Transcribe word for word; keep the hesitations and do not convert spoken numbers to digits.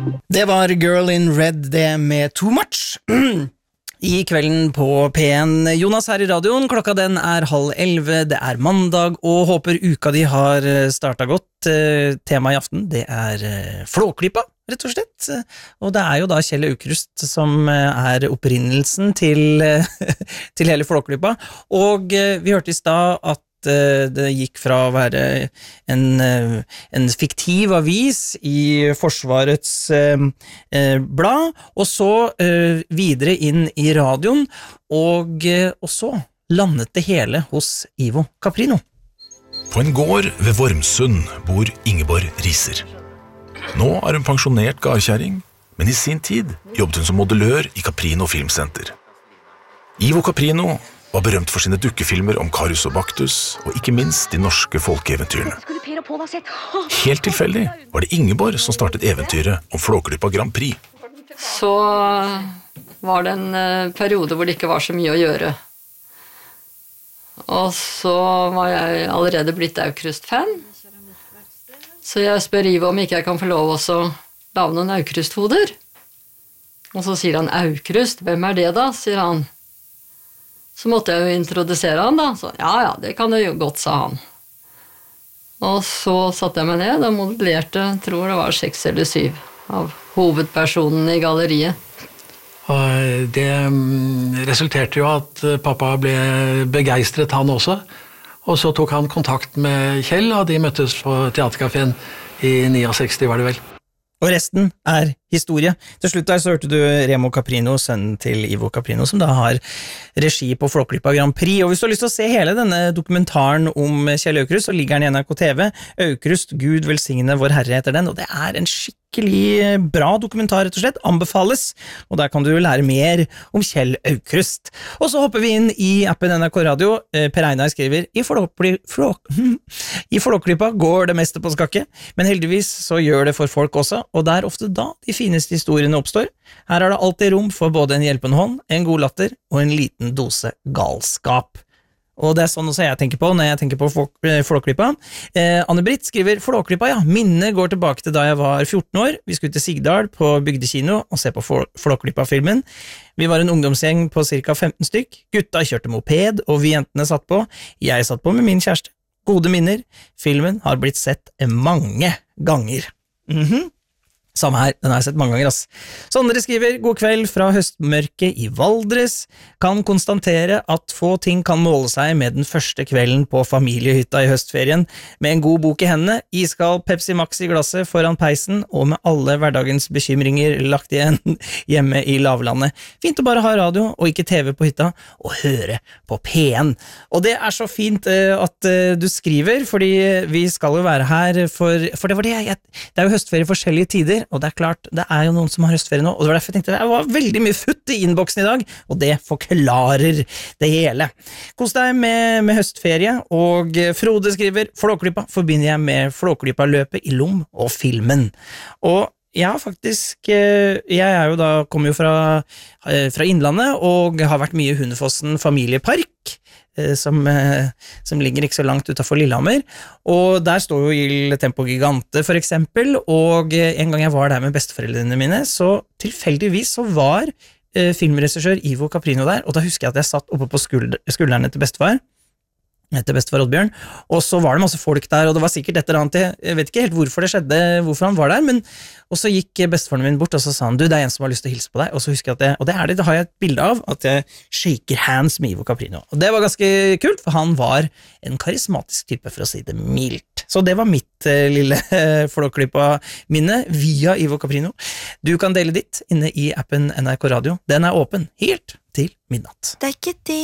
Det var Girl in Red, det med Too Much. I kvelden på P en. Jonas her i radioen, klokka den er halv elleve, det er mandag, og håper uka de har startet godt. Tema i aften, det er Flåklypa, rett og slett. Og det er jo da Kjell Aukrust som er opprinnelsen til, til hele Flåklypa. Og vi hørte i stad at det gikk fra å være en, en fiktiv avis i Forsvarets eh, blad, og så eh, videre inn i radioen, og, eh, og så landet det hele hos Ivo Caprino. På en gård ved Vormsund bor Ingeborg Riser. Nå er hun pensjonert gardkjæring, men i sin tid jobbet hun som modellør i Caprino Filmsenter. Ivo Caprino var berømt for sine dukkefilmer om Karius og Baktus, og ikke minst de norske folkeeventyrene. Helt tilfeldig var det Ingeborg som startet eventyret om Flåklypa Grand Prix. Så var det en periode hvor det ikke var så mye å gjøre. Og så var jeg allerede blitt Aukrust-fan. Så jeg spør Ivo om ikke jeg kan få lov å lave noen Aukrust-hoder. Og så sier han, Aukrust, hvem er det da? Sier han. Så måtte jeg jo introdusere han da. Så, ja, ja, det kan du jo godt, sa han. Og så satte jeg meg ned og modellerte, tror det var seks eller syv, av hovedpersonen i galleriet. Og det resulterte jo at pappa ble begeistret han også. Og så tok han kontakt med Kjell, og de møttes på Teatercaféen i sekstini, var det vel. Og resten er historie. Til slutt der så hørte du Remo Caprino, sønnen til Ivo Caprino, som da har regi på Flåklypa Grand Prix. Og hvis du har lyst til å se hele denne dokumentaren om Kjell Aukrust, så ligger den i N R K T V. Aukrust, Gud velsigne vår Herre heter den, og det er en skikkelig bra dokumentar, rett og slett. Anbefales, og der kan du lære mer om Kjell Aukrust. Og så hopper vi inn i appen N R K Radio. Per Einar skriver, i, Flåkly, Flåk, i Flåklypa går det meste på skakke, men heldigvis så gjør det for folk også, og det er ofte da de fineste historiene oppstår. Her er det alltid rom for både en hjelpende hånd, en god latter og en liten dose galskap. Og det er sånn også jeg tenker på når jeg tenker på Flåklypa. Eh, Anne-Britt skriver, Flåklypa, ja, minnet går tilbake til da jeg var fjorten år. Vi skulle til Sigdal på Bygdekino og se på Flåklypa-filmen. Vi var en ungdomsgjeng på cirka femten stykk. Gutta kjørte moped, og vi jentene satt på. Jeg satt på med min kjæreste. Gode minner. Filmen har blitt sett mange ganger. Mhm. Samme her, den har jeg sett mange ganger, ass. Sondre skriver, god kveld fra høstmørket i Valdres. Kan konstatere at få ting kan måle seg med den første kvelden på familiehytta i høstferien, med en god bok i hendene, iskald Pepsi Max i glasset foran peisen, og med alle hverdagens bekymringer lagt igjen hjemme i lavlandet. Fint å bare ha radio, og ikke T V på hytta, og høre på P en. Og det er så fint uh, at uh, du skriver, fordi vi skal jo være her for, for det var det jeg, det er jo høstferie i forskjellige tider, og det er klart, det er jo noen som har høstferie nå, og det var derfor jeg tenkte det var veldig mye futt i innboksen i dag, og det forklarer det hele. Kos deg med, med høstferie, og Frode skriver, Flåklypa forbinder jeg med Flåklypa-løpet i Lom og filmen. Og jeg har faktisk, jeg er jo da, kommer jo fra, fra Innlandet, og har vært mye i Hundefossen familiepark, Som, som ligger ikke så langt utenfor Lillehammer, og der står jo Il Tempo Gigante for eksempel, og en gang jeg var der med besteforeldrene mine, så tilfeldigvis så var eh, filmregissør Ivo Caprino der, og da husker jeg at jeg satt oppe på skulder, skuldrene til bestefar, til bestefar Oddbjørn, og så var det masse folk der, og det var sikkert et eller annet, jeg vet ikke helt hvorfor det skjedde, hvorfor han var der, men og så gikk bestefaren min bort, og så sa han, du, det er en som har lyst til å hilse på deg, og så husker jeg at det, og det er det, det har jeg et bilde av, at jeg shaker hands med Ivo Caprino, og det var ganske kult, for han var en karismatisk type, for å si det mildt. Så det var mitt uh, lille uh, Flåklypa-minne via Ivo Caprino. Du kan dele ditt inne i appen N R K Radio. Den er åpen helt til midnatt. Det er ikke det.